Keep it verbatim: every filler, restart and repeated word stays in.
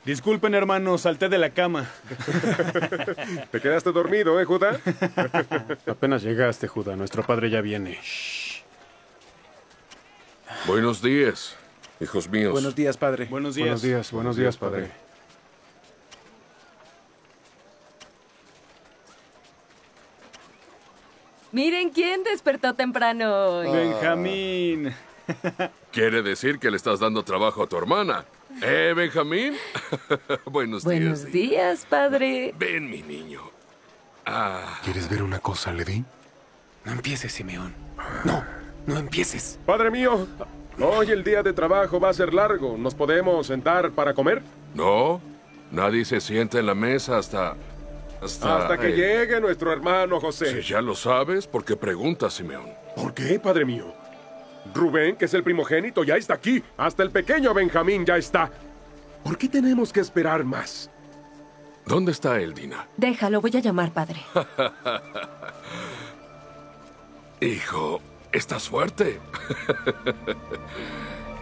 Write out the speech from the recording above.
Disculpen, hermano, salté de la cama. ¿Te quedaste dormido, eh, Judá? Apenas llegaste, Judá. Nuestro padre ya viene. Buenos días, hijos míos. Buenos días, padre. Buenos días. Buenos días, buenos días, padre. Miren quién despertó temprano hoy. Benjamín. Quiere decir que le estás dando trabajo a tu hermana. ¿Eh, Benjamín? Buenos, Buenos días. días, padre. Ven, mi niño. Ah, ¿Quieres ver una cosa, Levi? No empieces, Simeón. No, no empieces. Padre mío, hoy el día de trabajo va a ser largo. ¿Nos podemos sentar para comer? no, nadie se sienta en la mesa hasta... Hasta, Hasta que eh, llegue nuestro hermano José. Si ya lo sabes, ¿por qué preguntas, Simeón? ¿Por qué, padre mío? Rubén, que es el primogénito, ya está aquí. Hasta el pequeño Benjamín ya está. ¿Por qué tenemos que esperar más? ¿Dónde está él, Dina? Déjalo, voy a llamar, padre. Hijo, ¿estás fuerte?